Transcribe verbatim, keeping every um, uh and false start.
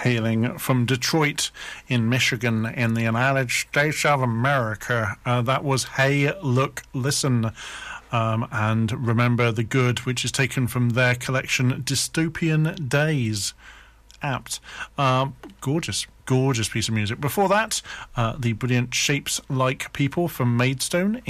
hailing from Detroit in Michigan in the United States of America. Uh, that was Hey, Look, Listen. Um, and Remember the Good, which is taken from their collection Dystopian Days. Apt. Um, gorgeous, gorgeous piece of music. Before that, uh, the brilliant Shapes Like People from Maidstone